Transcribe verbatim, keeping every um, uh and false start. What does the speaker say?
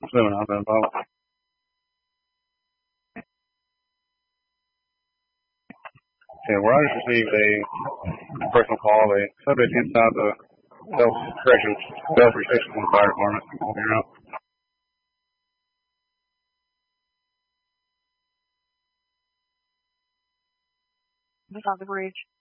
Assuming I've been involved. Yeah, well, I just received a personal call. A subject inside the self corrections, self restriction from the fire department. I'll be out. This on the bridge.